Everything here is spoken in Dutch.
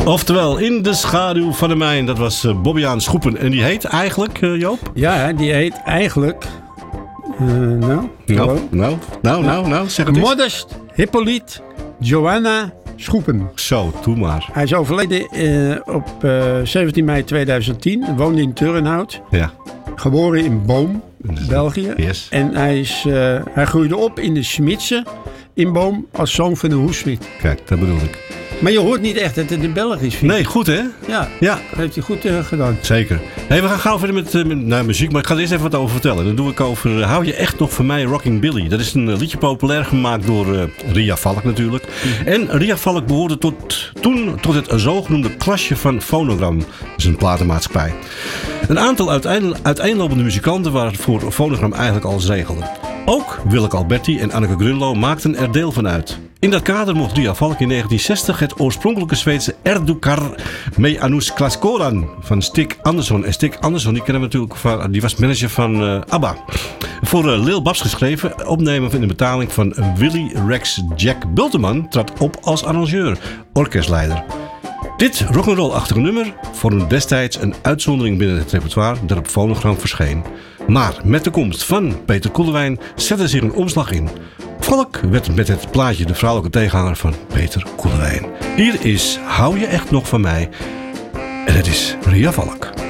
Oftewel, In de schaduw van de mijn. Dat was Bobbejaan Schoepen. En die heet eigenlijk, Joop? Ja, die heet eigenlijk... Nou, zeg het eens. Modest Hippolyte Johanna Schoepen. Zo, doe maar. Hij is overleden op 17 mei 2010. Woonde in Turnhout. Ja. Geboren in Boom, België. Yes. En hij groeide op in de Smidse in Boom als zoon van een hoefsmid. Kijk, dat bedoel ik. Maar je hoort niet echt dat het in België is. Nee, goed hè? Ja, Ja. dat heeft hij goed gedaan. Zeker. Hey, we gaan gauw verder met muziek, maar ik ga er eerst even wat over vertellen. Dan doe ik over Hou je echt nog van mij, Rocking Billy. Dat is een liedje populair gemaakt door Ria Valk natuurlijk. En Ria Valk behoorde toen tot het zogenoemde klasje van Phonogram. Dat is een platenmaatschappij. Een aantal uiteenlopende muzikanten waren het voor Phonogram eigenlijk alles regelen. Ook Willeke Alberti en Anneke Grunlo maakten er deel van uit. In dat kader mocht Ria Valk in 1960 het oorspronkelijke Zweedse Erdukar Me Anus Klaskoran van Stig Andersson. En Stig Andersson, die kennen we natuurlijk van, die was manager van ABBA. Voor Lil Babs geschreven, opnemen in de betaling van Willy Rex Jack Bulteman trad op als arrangeur, orkestleider. Dit rock'n'roll-achtige nummer vormde destijds een uitzondering binnen het repertoire dat op Phonogram verscheen. Maar met de komst van Peter Koelewijn zette zich een omslag in. Valk werd met het plaatje de vrouwelijke tegenhanger van Peter Koelewijn. Hier is Hou je echt nog van mij? En het is Ria Valk.